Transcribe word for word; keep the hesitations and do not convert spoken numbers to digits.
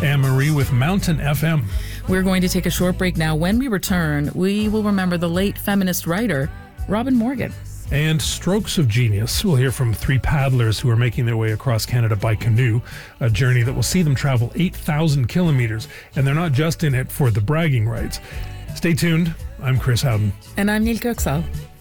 Anne-Marie with Mountain F M. We're going to take a short break now. When we return, we will remember the late feminist writer, Robin Morgan. And strokes of genius. We'll hear from three paddlers who are making their way across Canada by canoe, a journey that will see them travel eight thousand kilometers. And they're not just in it for the bragging rights. Stay tuned. I'm Chris Howden. And I'm Neil Kirksall.